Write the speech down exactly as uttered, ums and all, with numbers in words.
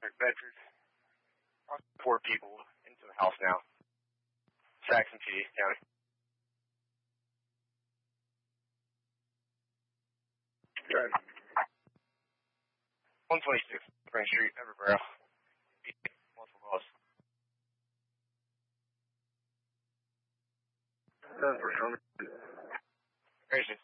Bedford. Four people into the house now. Saxon P. County. Good. one twenty-six, Spring Street, Everborough. Multiple calls. Uh, for some. Gracious.